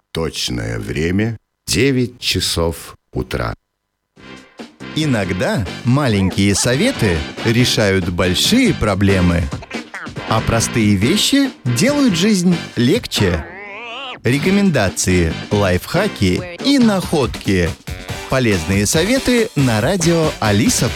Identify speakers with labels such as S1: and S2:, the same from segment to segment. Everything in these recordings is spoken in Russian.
S1: Точное время 9 часов утра.
S2: Иногда маленькие советы решают большие проблемы, а простые вещи делают жизнь легче. Рекомендации, лайфхаки и находки. Полезные советы на радио Алиса+.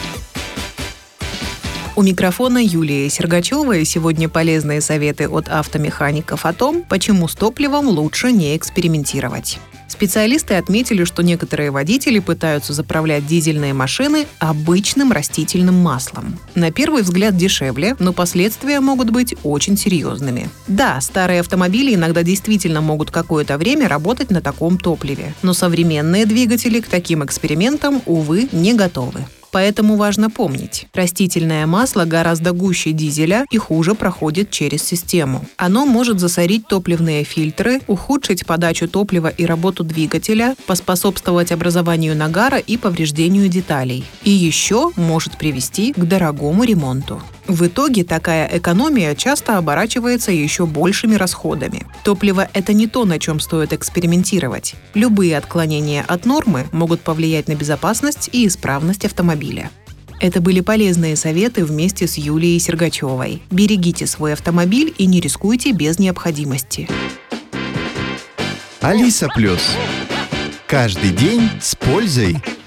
S3: У микрофона Юлия Сергачева, и сегодня полезные советы от автомехаников о том, почему с топливом лучше не экспериментировать. Специалисты отметили, что некоторые водители пытаются заправлять дизельные машины обычным растительным маслом. На первый взгляд дешевле, но последствия могут быть очень серьезными. Да, старые автомобили иногда действительно могут какое-то время работать на таком топливе, но современные двигатели к таким экспериментам, увы, не готовы. Поэтому важно помнить, растительное масло гораздо гуще дизеля и хуже проходит через систему. Оно может засорить топливные фильтры, ухудшить подачу топлива и работу двигателя, поспособствовать образованию нагара и повреждению деталей. И еще может привести к дорогому ремонту. В итоге такая экономия часто оборачивается еще большими расходами. Топливо – это не то, на чем стоит экспериментировать. Любые отклонения от нормы могут повлиять на безопасность и исправность автомобиля. Это были полезные советы вместе с Юлией Сергачевой. Берегите свой автомобиль и не рискуйте без необходимости.
S2: Алиса+. Каждый день с пользой.